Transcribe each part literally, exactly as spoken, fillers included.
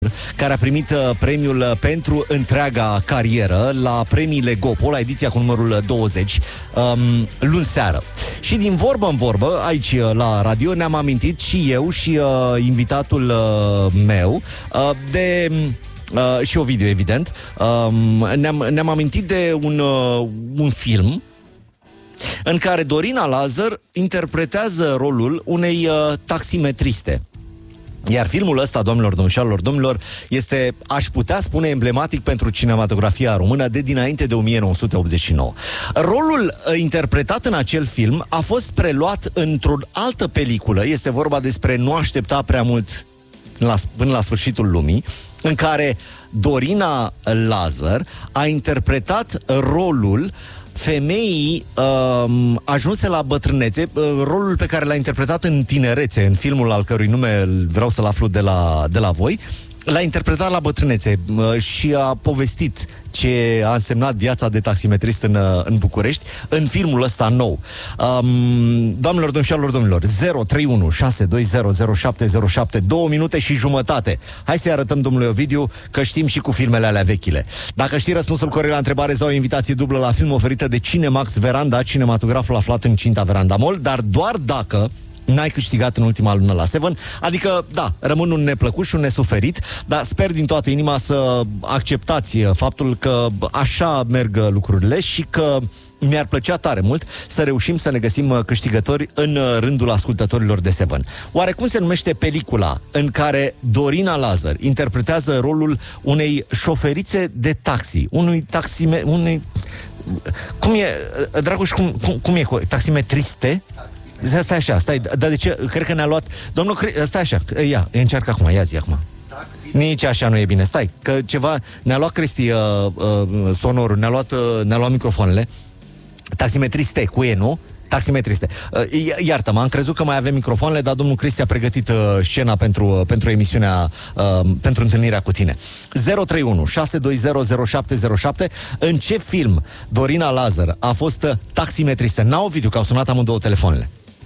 care a primit uh, premiul uh, pentru întreaga carieră la premiile Gopo, la ediția cu numărul douăzeci, um, luni seară. Și din vorbă în vorbă, aici uh, la radio, ne-am amintit și eu și uh, invitatul uh, meu uh, de... Uh, și Ovidiu, evident, uh, ne-am, ne-am amintit de un, uh, un film în care Dorina Lazar interpretează rolul unei uh, taximetriste. Iar filmul ăsta, doamnelor, domnișoarelor, domnilor, este, aș putea spune, emblematic pentru cinematografia română de dinainte de o mie nouă sute optzeci și nouă. Rolul uh, interpretat în acel film a fost preluat într-o altă peliculă. Este vorba despre Nu aștepta prea mult la, până la sfârșitul lumii, în care Dorina Lazar a interpretat rolul femeii um, ajunse la bătrânețe, uh, rolul pe care l-a interpretat în tinerețe, în filmul al cărui nume vreau să-l aflu de la, de la voi. L-a interpretat la bătrânețe uh, și a povestit ce a însemnat viața de taximetrist în, uh, în București în filmul ăsta nou. Um, doamnelor, domnișoarelor, domnilor, zero trei unu șase doi zero zero șapte zero șapte, două minute și jumătate. Hai să-i arătăm domnului Ovidiu că știm și cu filmele alea vechile. Dacă știi răspunsul corect la întrebare, îți dau o invitație dublă la film oferită de Cinemax Veranda, cinematograful aflat în Cinta Veranda Mall, dar doar dacă n-ai câștigat în ultima lună la Seven. Adică, da, rămân un neplăcut și un nesuferit, dar sper din toată inima să acceptați faptul că așa merg lucrurile și că mi-ar plăcea tare mult să reușim să ne găsim câștigători în rândul ascultătorilor de Seven. Oare cum se numește pelicula în care Dorina Lazar interpretează rolul unei șoferițe de taxi, unui taxime... unui... Cum e, Dragoș, cum, cum, cum e cu taximetriste? Stai așa, stai, dar de ce? Cred că ne-a luat... Domnul, stai așa, ia, încearcă acum, ia zi acum. Taxi. Nici așa nu e bine, stai, că ceva... Ne-a luat Cristi uh, uh, sonorul, ne-a luat, uh, ne-a luat microfoanele. Taximetriste, cu E, nu? Taximetriste. Uh, iartă-mă, am crezut că mai avem microfoanele, dar domnul Cristi a pregătit uh, scena pentru, uh, pentru emisiunea, uh, pentru întâlnirea cu tine. zero trei unu șase doi zero zero șapte zero șapte. În ce film Dorina Lazar a fost uh, taximetristă? N-au Ovidiu, că au sunat amândouă telefoanele.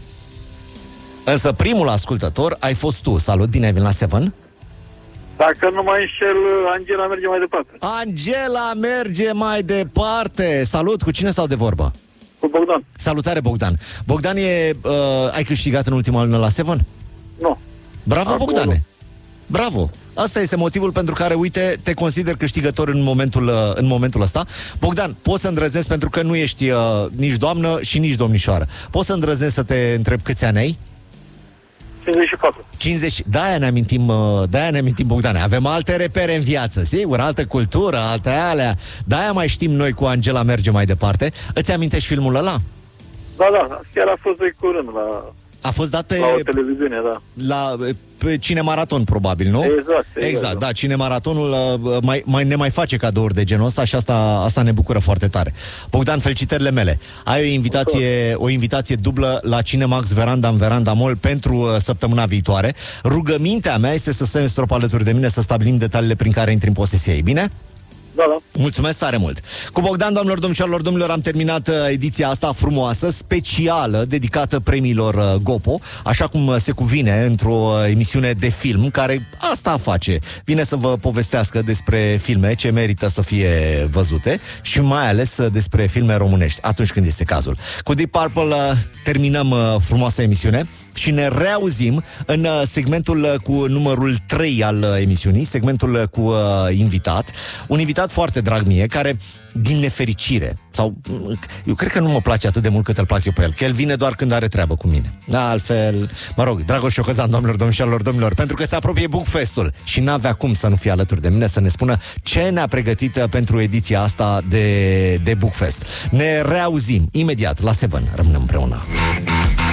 Însă primul ascultător ai fost tu. Salut, bine ai venit la Seven. Dacă nu mai înșel, Angela merge mai departe. Angela merge mai departe. Salut, cu cine stau de vorbă? Cu Bogdan. Salutare, Bogdan. Bogdan, e, uh, ai câștigat în ultima lună la Seven? Nu. Bravo, Acum Bogdane. nu. Bravo. Asta este motivul pentru care, uite, te consider câștigător în momentul, uh, în momentul ăsta. Bogdan, poți să îndrăznesc, pentru că nu ești uh, nici doamnă și nici domnișoară. Poți să îndrăznesc să te întreb câți ani ai? cincizeci și patru. cincizeci. De-aia ne amintim, de-aia ne amintim, Bogdane. Avem alte repere în viață, sigur, altă cultură, alte alea. De-aia mai știm noi cu Angela merge mai departe. Îți amintești filmul ăla? Da, da, chiar a fost de curând la... A fost dat pe... La o televiziune, da. La, pe Cinemaraton, probabil, nu? Exact, exact. Exact, da, Cinemaratonul mai, mai, ne mai face cadouri de genul ăsta și asta, asta ne bucură foarte tare. Bogdan, felicitările mele. Ai o invitație, o invitație dublă la Cinemax Veranda în Veranda Mall pentru uh, săptămâna viitoare. Rugămintea mea este să stai în strop alături de mine să stabilim detaliile prin care intri în posesia ei, bine? Da, da. Mulțumesc tare mult. Cu Bogdan, doamnelor, domnișoarelor, domnilor, am terminat uh, ediția asta frumoasă, specială, dedicată premiilor uh, Gopo, așa cum uh, se cuvine într-o uh, emisiune de film, care asta face. Vine să vă povestească despre filme ce merită să fie văzute și mai ales uh, despre filme românești, atunci când este cazul. Cu Deep Purple uh, terminăm uh, frumoasa emisiune și ne reauzim în uh, segmentul uh, cu numărul trei al uh, emisiunii, segmentul uh, cu uh, invitat. Un invitat foarte drag mie, care, din nefericire, sau eu cred că nu mă place atât de mult cât îl plac eu pe el, că el vine doar când are treabă cu mine. Da, altfel, mă rog, Dragoș Ciocăzan, doamnelor, domnișoarelor, domnilor, pentru că se apropie Bookfest-ul și n-avea cum să nu fie alături de mine să ne spună ce ne-a pregătit pentru ediția asta de, de Bookfest. Ne reauzim imediat la Seven. Rămânem împreună.